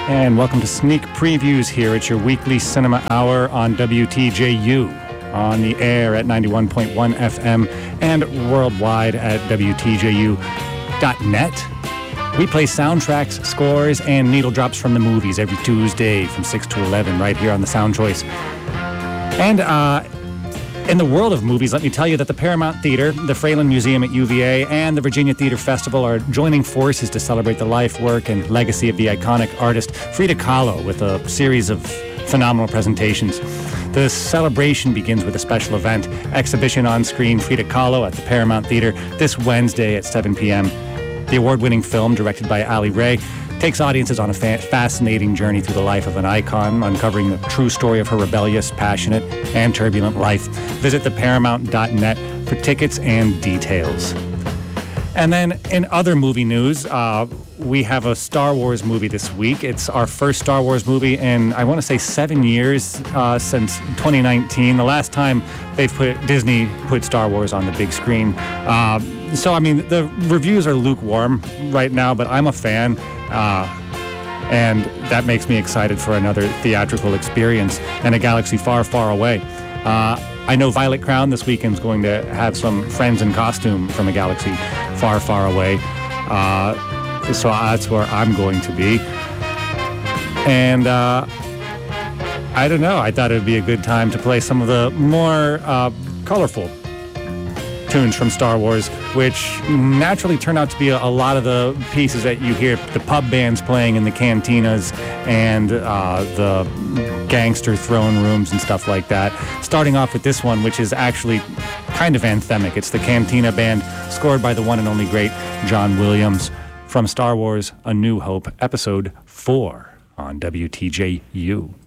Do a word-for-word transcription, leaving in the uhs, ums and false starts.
And welcome to Sneak Previews here at your weekly cinema hour on W T J U, on the air at ninety-one point one F M and worldwide at W T J U dot net. We play soundtracks, scores, and needle drops from the movies every Tuesday from six to eleven right here on the Sound Choice. And uh, in the world of movies, let me tell you that the Paramount Theater, the Fralin Museum at U V A, and the Virginia Theater Festival are joining forces to celebrate the life, work, and legacy of the iconic artist Frida Kahlo with a series of phenomenal presentations. The celebration begins with a special event, Exhibition on Screen Frida Kahlo at the Paramount Theater this Wednesday at seven p.m. The award-winning film, directed by Ali Ray, takes audiences on a fa- fascinating journey through the life of an icon, uncovering the true story of her rebellious, passionate, and turbulent life. Visit the paramount dot net for tickets and details. And then in other movie news, uh, we have a Star Wars movie this week. It's our first Star Wars movie in, I want to say, seven years uh, since twenty nineteen. The last time they've put Disney put Star Wars on the big screen. Uh, so, I mean, the reviews are lukewarm right now, but I'm a fan. Uh, and that makes me excited for another theatrical experience in a galaxy far, far away. Uh, I know Violet Crown this weekend is going to have some friends in costume from a galaxy far, far away. Uh, so that's where I'm going to be. And uh, I don't know. I thought it would be a good time to play some of the more uh, colorful tunes from Star Wars, which naturally turn out to be a, a lot of the pieces that you hear the pub bands playing in the cantinas and uh, the gangster throne rooms and stuff like that. Starting off with this one, which is actually kind of anthemic. It's the Cantina Band, scored by the one and only great John Williams, from Star Wars A New Hope, Episode four on W T J U.